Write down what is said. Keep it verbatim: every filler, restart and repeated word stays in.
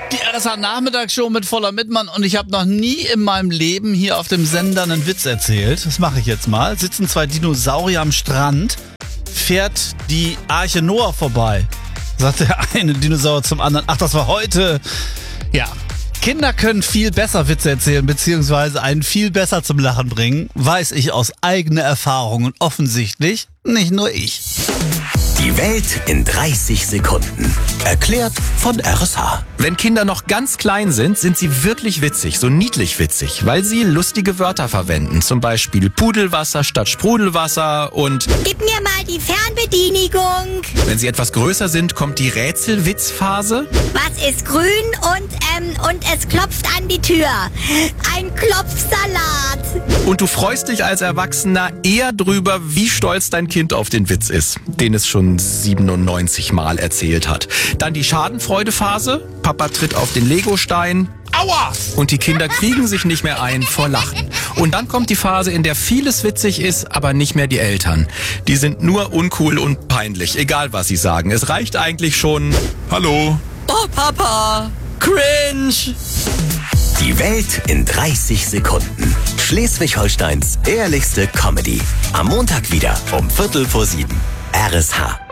Die R S H-Nachmittagsshow mit Voller Mittmann und ich habe noch nie in meinem Leben hier auf dem Sender einen Witz erzählt. Das mache ich jetzt mal. Sitzen zwei Dinosaurier am Strand, fährt die Arche Noah vorbei. Sagt der eine Dinosaurier zum anderen, ach, das war heute. Ja, Kinder können viel besser Witze erzählen, beziehungsweise einen viel besser zum Lachen bringen, weiß ich aus eigener Erfahrung und offensichtlich nicht nur ich. Die Welt in dreißig Sekunden. Erklärt von R S H. Wenn Kinder noch ganz klein sind, sind sie wirklich witzig, so niedlich witzig, weil sie lustige Wörter verwenden. Zum Beispiel Pudelwasser statt Sprudelwasser und Gib mir mal die Fernbedienigung. wenn sie etwas größer sind, kommt die Rätselwitzphase. Was ist grün und, ähm, und es klopft an die Tür? Ein Klopfsalat. Und du freust dich als Erwachsener eher drüber, wie stolz dein Kind auf den Witz ist, den es schon siebenundneunzig Mal erzählt hat. Dann die Schadenfreudephase. Papa tritt auf den Legostein. Aua! Und die Kinder kriegen sich nicht mehr ein vor Lachen. Und dann kommt die Phase, in der vieles witzig ist, aber nicht mehr die Eltern. Die sind nur uncool und peinlich, egal was sie sagen. Es reicht eigentlich schon: Hallo. Oh, Papa. Cringe. Die Welt in dreißig Sekunden. Schleswig-Holsteins ehrlichste Comedy. Am Montag wieder um Viertel vor sieben. R S H.